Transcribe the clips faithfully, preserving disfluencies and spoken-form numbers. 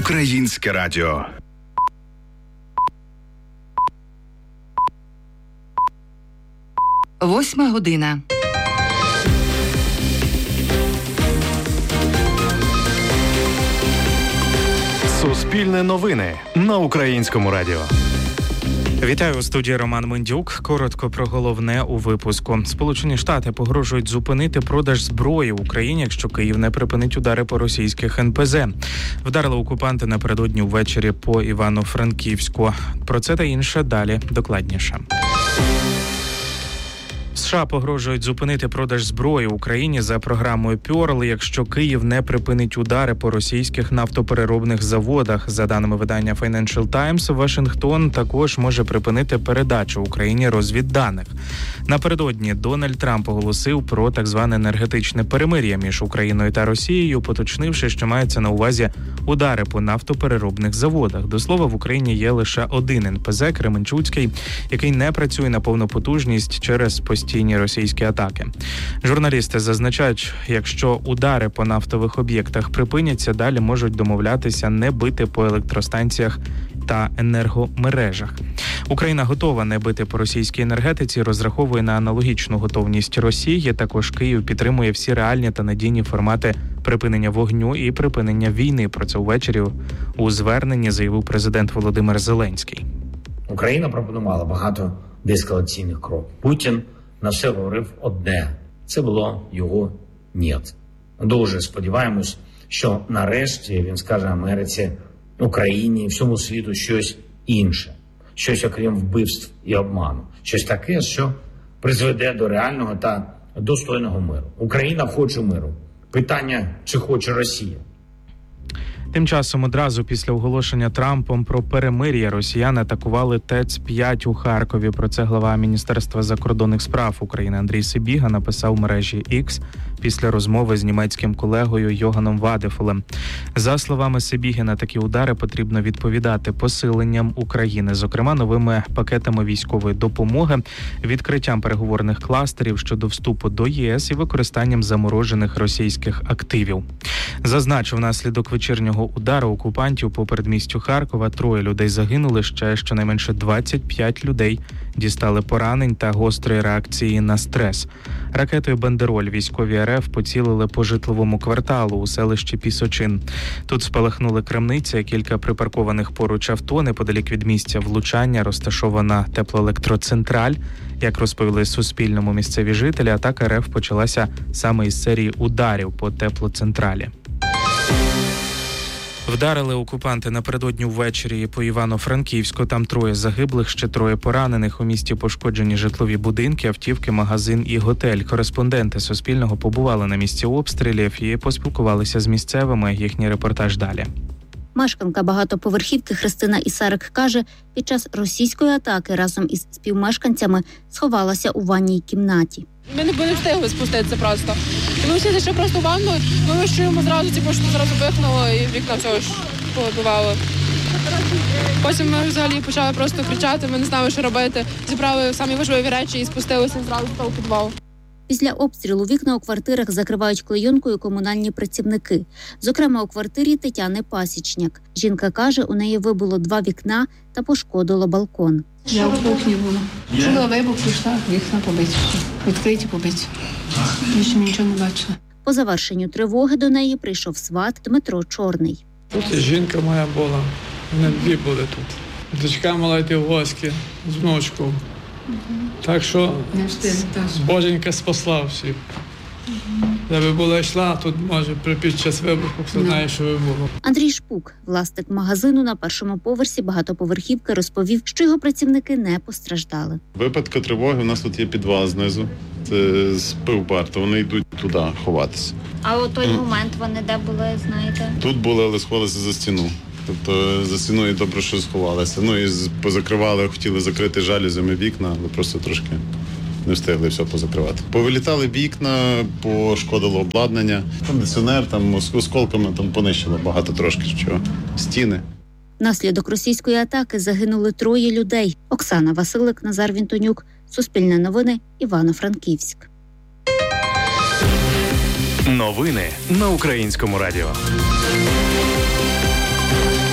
Українське радіо. Восьма година. Суспільне новини на Українському радіо. Вітаю, у студії Роман Мендюк. Коротко про головне у випуску. Сполучені Штати погрожують зупинити продаж зброї в Україні, якщо Київ не припинить удари по російських ен пе зе. Вдарили окупанти напередодні ввечері по Івано-Франківську. Про це та інше далі докладніше. США погрожують зупинити продаж зброї в Україні за програмою Пьорл, якщо Київ не припинить удари по російських нафтопереробних заводах. За даними видання Financial Times, Вашингтон також може припинити передачу Україні розвідданих. Напередодні Дональд Трамп оголосив про так зване енергетичне перемир'я між Україною та Росією, поточнивши, що мається на увазі удари по нафтопереробних заводах. До слова, в Україні є лише один ен пе зе – Кременчуцький, який не працює на повну потужність через постійні російські атаки. Журналісти зазначають, якщо удари по нафтових об'єктах припиняться, далі можуть домовлятися не бити по електростанціях та енергомережах. Україна готова не бити по російській енергетиці, розраховує на аналогічну готовність Росії. Також Київ підтримує всі реальні та надійні формати припинення вогню і припинення війни. Про це ввечері у зверненні заявив президент Володимир Зеленський. Україна пропонувала багато деескалаційних кроків. Путін на все говорив одне. Це було його «нєт». Дуже сподіваємось, що нарешті він скаже Америці, Україні, всьому світу щось інше. Щось окрім вбивств і обману. Щось таке, що призведе до реального та достойного миру. Україна хоче миру. Питання, чи хоче Росія. Тим часом одразу після оголошення Трампом про перемир'я росіяни атакували Т Е Ц п'ять у Харкові. Про це глава Міністерства закордонних справ України Андрій Сибіга написав в мережі X після розмови з німецьким колегою Йоганом Вадефолем. За словами Сибіги, на такі удари потрібно відповідати посиленням України, зокрема новими пакетами військової допомоги, відкриттям переговорних кластерів щодо вступу до Є Ес і використанням заморожених російських активів. Зазначив, внаслідок вечірнього удару окупантів по передмістю Харкова троє людей загинули, ще щонайменше двадцять п'ять людей дістали поранень та гострої реакції на стрес. Ракетою «Бандероль» військові Ер Еф поцілили по житловому кварталу у селищі Пісочин. Тут спалахнули крамниця, кілька припаркованих поруч авто. Неподалік від місця влучання розташована теплоелектроцентраль. Як розповіли Суспільному місцеві жителі, атака Ер Еф почалася саме із серії ударів по теплоцентралі. Вдарили окупанти напередодні ввечері по Івано-Франківську. Там троє загиблих, ще троє поранених. У місті пошкоджені житлові будинки, автівки, магазин і готель. Кореспонденти Суспільного побували на місці обстрілів і поспілкувалися з місцевими. Їхній репортаж далі. Мешканка багатоповерхівки Христина Ісарик каже, під час російської атаки разом із співмешканцями сховалася у ванній кімнаті. Ми не були встигли спуститися просто. І ми всі зайшли просто в ванну, ми чуємо зразу, типу, що зразу вихнуло і вікна все ж побивало. Потім ми взагалі почали просто кричати, ми не знали, що робити. Зібрали самі важливі речі і спустилися зразу в той підвал. Після обстрілу вікна у квартирах закривають клейонкою комунальні працівники. Зокрема, у квартирі Тетяни Пасічняк. Жінка каже, у неї вибило два вікна та пошкодило балкон. Я в кухні була. Чула вибух, пішла, вікна побиті. Відкриті побиті. Більше нічого не бачила. По завершенню тривоги до неї прийшов сват Дмитро Чорний. Тут і жінка моя була, вони дві були тут. Дочка мала йти в гості з внучкою. Так що Боженька спасла всіх. Якби була йшла, тут, може, під час вибуху, хто знає, що би було. Андрій Шпук, власник магазину на першому поверсі багатоповерхівки, розповів, що його працівники не постраждали. В випадку тривоги у нас тут є підвал знизу, це з пивбар, то вони йдуть туди ховатися. А у той mm. момент вони де були, знаєте? Тут були, але сховалися за стіну. Тобто за стіною добре, що сховалися. Ну і позакривали, хотіли закрити жалюзями вікна, але просто трошки не встигли все позакривати. Повилітали вікна, пошкодило обладнання, кондиціонер, там осколками там понищило багато трошки чого. Стіни. Внаслідок російської атаки загинули троє людей. Оксана Василик, Назар Вінтонюк, Суспільне новини, Івано-Франківськ. Новини на Українському радіо.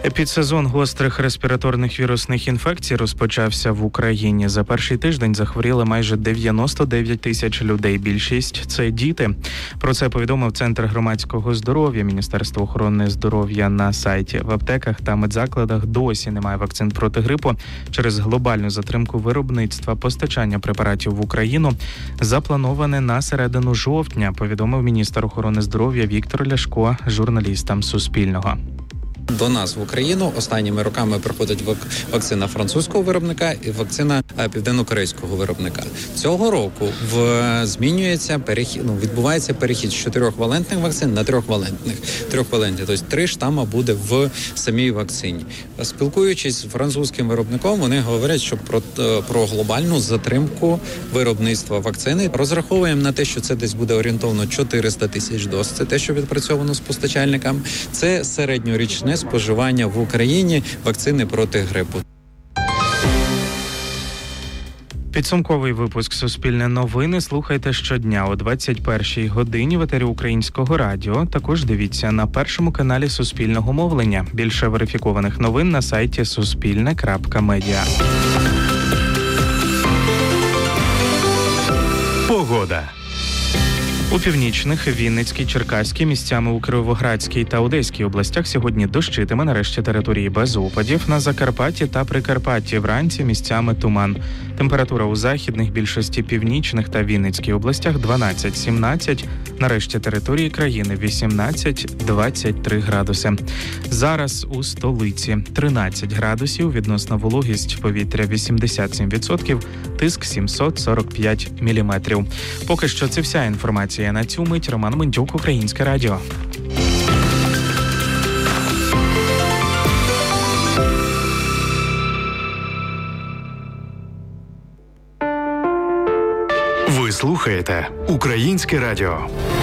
Епідсезон гострих респіраторних вірусних інфекцій розпочався в Україні. За перший тиждень захворіли майже дев'яносто дев'ять тисяч людей. Більшість – це діти. Про це повідомив Центр громадського здоров'я. Міністерство охорони здоров'я на сайті. В аптеках та медзакладах досі немає вакцин проти грипу. Через глобальну затримку виробництва постачання препаратів в Україну заплановане на середину жовтня, повідомив міністр охорони здоров'я Віктор Ляшко журналістам Суспільного. До нас в Україну останніми роками приходить вакцина французького виробника і вакцина південно-корейського виробника. Цього року в змінюється перехід, ну, відбувається перехід з чотирьохвалентних вакцин на трьохвалентних. Трьохвалентні, тобто три штама буде в самій вакцині. Спілкуючись з французьким виробником, вони говорять, що про, про глобальну затримку виробництва вакцини. Розраховуємо на те, що це десь буде орієнтовно чотириста тисяч доз. Це те, що відпрацьовано з постачальниками. Це середньорічне споживання в Україні вакцини проти грипу. Підсумковий випуск «Суспільне новини» слухайте щодня о двадцять першій годині в етері Українського радіо. Також дивіться на першому каналі Суспільного мовлення. Більше верифікованих новин на сайті суспільне крапка медіа. Погода. У північних, Вінницькій, Черкаській, місцями у Кіровоградській та Одеській областях сьогодні дощитиме, нарешті території без опадів. На Закарпатті та Прикарпатті вранці місцями туман. Температура у західних, більшості північних та Вінницькій областях дванадцять сімнадцять, нарешті території країни вісімнадцять двадцять три градуси. Зараз у столиці тринадцять градусів, відносна вологість повітря вісімдесят сім відсотків, тиск сімсот сорок п'ять міліметрів. Поки що це вся інформація. На цю мить Роман Мендюк, Українське радіо. Ви слухаєте Українське радіо.